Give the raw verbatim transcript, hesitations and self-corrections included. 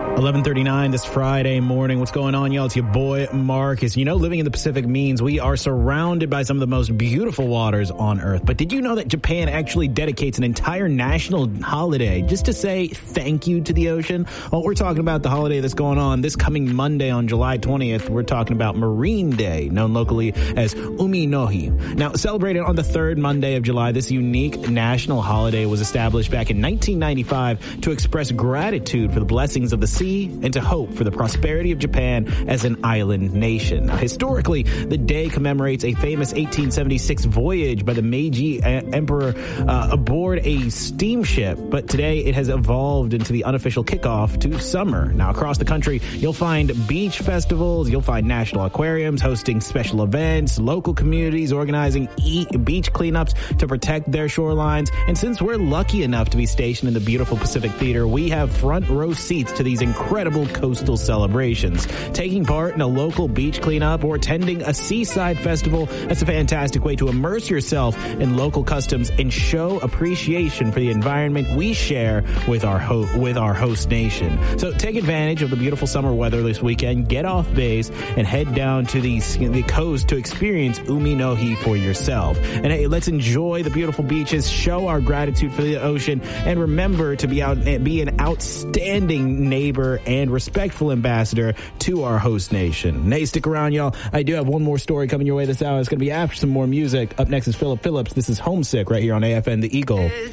eleven thirty-nine this Friday morning. What's going on, y'all? It's your boy, Marcus. You know, living in the Pacific means we are surrounded by some of the most beautiful waters on Earth. But did you know that Japan actually dedicates an entire national holiday just to say thank you to the ocean? Well, we're talking about the holiday that's going on this coming Monday on July twentieth. We're talking about Marine Day, known locally as Umi no Hi. Now, celebrated on the third Monday of July, this unique national holiday was established back in nineteen ninety-five to express gratitude for the blessings of the sea and to hope for the prosperity of Japan as an island nation. Now, historically, the day commemorates a famous eighteen seventy-six voyage by the Meiji Emperor uh, aboard a steamship, but today it has evolved into the unofficial kickoff to summer. Now, across the country, you'll find beach festivals, you'll find national aquariums hosting special events, local communities organizing e- beach cleanups to protect their shorelines, and since we're lucky enough to be stationed in the beautiful Pacific Theater, we have front row seats to these incredible coastal celebrations. Taking part in a local beach cleanup or attending a seaside festival, that's a fantastic way to immerse yourself in local customs and show appreciation for the environment we share with our ho- with our host nation. So take advantage of the beautiful summer weather this weekend, get off base, and head down to the, the coast to experience Umi no Hi for yourself. And hey, let's enjoy the beautiful beaches, show our gratitude for the ocean, and remember to be out be an outstanding neighbor and respectful ambassador to our host nation. Hey, stick around, y'all. I do have one more story coming your way this hour. It's going to be after some more music. Up next is Philip Phillips. This is Homesick right here on A F N The Eagle.